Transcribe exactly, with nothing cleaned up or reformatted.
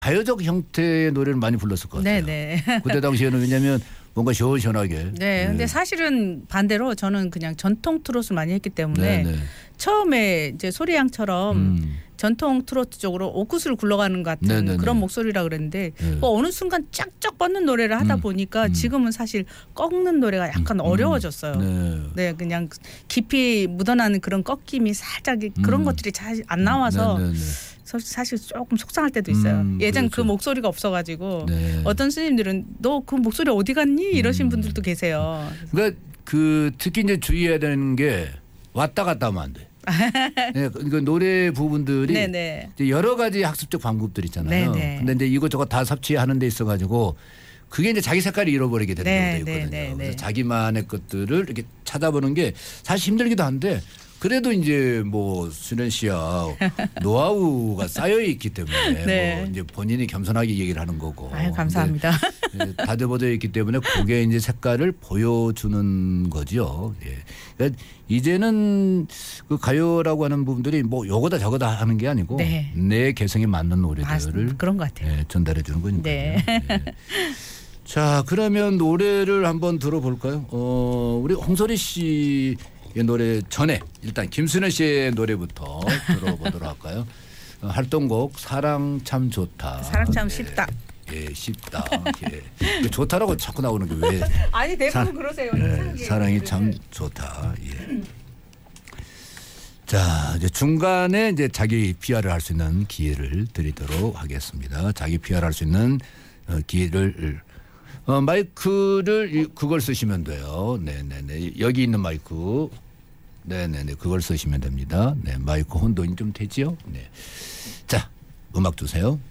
가요적 형태의 노래를 많이 불렀을 것 같아요. 네네. 그때 당시에는 왜냐하면 뭔가 시원시원하게. 네, 근데 네. 사실은 반대로 저는 그냥 전통 트롯을 많이 했기 때문에 네네. 처음에 이제 소리양처럼 음. 전통 트로트 쪽으로 옥구슬 굴러가는 것 같은 네네네. 그런 목소리라 그랬는데 네. 뭐 어느 순간 쫙쫙 뻗는 노래를 하다 음. 보니까 음. 지금은 사실 꺾는 노래가 약간 음. 어려워졌어요. 네. 네, 그냥 깊이 묻어나는 그런 꺾임이 살짝 그런 음. 것들이 잘 안 나와서 네네네. 사실 조금 속상할 때도 있어요. 음, 예전 그렇죠. 그 목소리가 없어가지고 네. 어떤 스님들은 너 그 목소리 어디 갔니 이러신 음. 분들도 계세요. 그러니까 그 특히 이제 주의해야 되는 게 왔다 갔다 하면 안 돼. 네, 그 노래 부분들이 네네. 이제 여러 가지 학습적 방법들 있잖아요. 네네. 근데 이제 이것저것 다 섭취하는 데 있어 가지고 그게 이제 자기 색깔을 잃어버리게 되는 네, 경우도 있거든요. 네, 네, 그래서 네. 자기만의 자기만의 것들을 이렇게 찾아보는 게 사실 힘들기도 한데 그래도 이제 뭐 수련 씨야 노하우가 쌓여 있기 때문에 네. 뭐 이제 본인이 겸손하게 얘기를 하는 거고. 아유, 감사합니다. 예, 다듬어져 있기 때문에 그게 이제 색깔을 보여주는 거죠. 예. 그러니까 이제는 그 가요라고 하는 부분들이 뭐 요거다 저거다 하는 게 아니고 네. 내 개성에 맞는 노래들을 맞습니다. 그런 것 같아요. 예, 전달해 주는 거니까요. 네. 예. 자, 그러면 노래를 한번 들어볼까요? 어, 우리 홍소리 씨의 노래 전에 일단 김순애 씨의 노래부터 들어보도록 할까요? 어, 활동곡 사랑 참 좋다. 사랑 참 예. 쉽다. 예, 쉽다. 예. 좋다라고 자꾸 나오는 게 왜? 아니 대부분 사- 그러세요. 예, 사랑이 참 좋다. 예. 자, 이제 중간에 이제 자기 피아르을 할 수 있는 기회를 드리도록 하겠습니다. 자기 피아르을 할 수 있는 어, 기회를 어, 마이크를 이- 그걸 쓰시면 돼요. 네네네. 여기 있는 마이크. 네네네. 그걸 쓰시면 됩니다. 네, 마이크 혼돈이 좀 되지요. 네. 자, 음악 주세요.